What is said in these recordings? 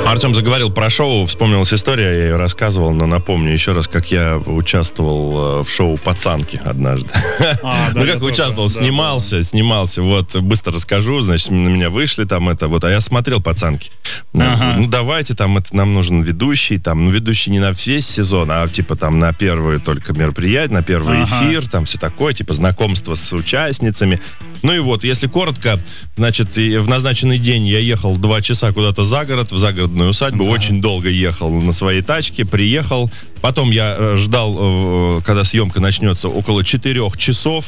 Артем заговорил про шоу, вспомнилась история, я ее рассказывал, но напомню еще раз, как я участвовал в шоу «Пацанки» однажды. Ну, как участвовал, снимался, вот, быстро расскажу, значит, на меня вышли там а я смотрел «Пацанки». Ну, давайте, там, нам нужен ведущий, там, ведущий не на весь сезон, а, типа, там, на первые только мероприятия, на первый эфир, там, все такое, типа, знакомство с участницами. Ну, и вот, если коротко, значит, в назначенный день я ехал 2 часа куда-то за город, в загородную усадьбу, очень долго ехал на своей тачке, приехал, потом я ждал, когда съемка начнется, около 4 часов,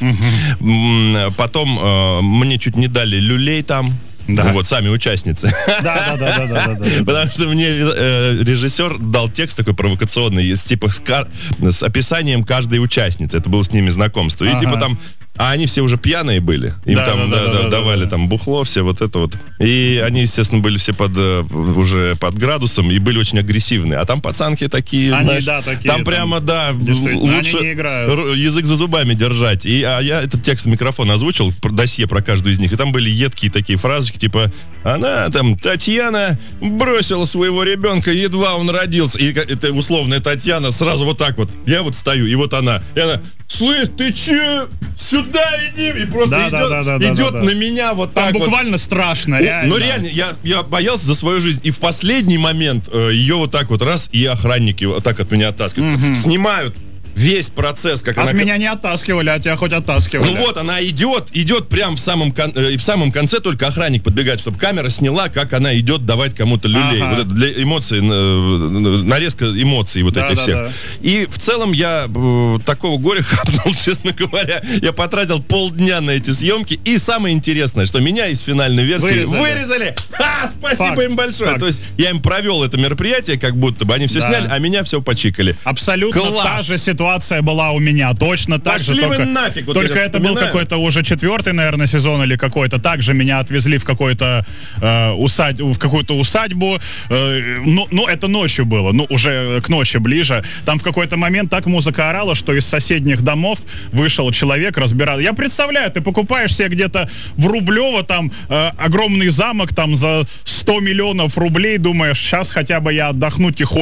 потом мне чуть не дали люлей там. Да. Вот, сами участницы. Да. Потому что мне режиссер дал текст такой провокационный, с описанием каждой участницы. Это было с ними знакомство. И типа там, а они все уже пьяные были. Им давали там бухло, все вот это вот. И они, естественно, были все уже под градусом и были очень агрессивные. А там пацанки такие, такие. Там прямо, лучше язык за зубами держать. А я этот текст в микрофон озвучил, досье про каждую из них. И там были едкие такие фразочки, типа, она там, Татьяна, бросила своего ребенка, едва он родился. И это условная Татьяна сразу вот так вот. Я вот стою, и вот она. И она, слышь, ты че? Сюда иди! И просто идет на меня вот так. Там буквально страшно, реально. Ну реально, я боялся за свою жизнь. И в последний момент ее вот так вот раз, и охранники вот так от меня оттаскивают. Снимают весь процесс, как от меня не оттаскивали, а тебя хоть оттаскивали. Ну вот, она идет прям в самом конце только охранник подбегает, чтобы камера сняла, как она идет давать кому-то люлей. Вот это для эмоций, нарезка эмоций вот этих всех. И в целом я такого горя хапнул, честно говоря. Я потратил полдня на эти съемки. И самое интересное, что меня из финальной версии вырезали. Спасибо им большое. То есть я им провел это мероприятие, как будто бы они все сняли, а меня все почикали. Абсолютно та же ситуация была у меня, точно так же. Только это был какой-то уже 4-й, наверное, сезон или какой-то. Также меня отвезли в какую-то усадьбу. Ну, это ночью было, уже к ночи ближе. Там в какой-то момент так музыка орала, что из соседних домов вышел человек, разбирал. Я представляю, ты покупаешь себе где-то в Рублево там огромный замок там за 100 миллионов рублей, думаешь, сейчас хотя бы я отдохну тихонько.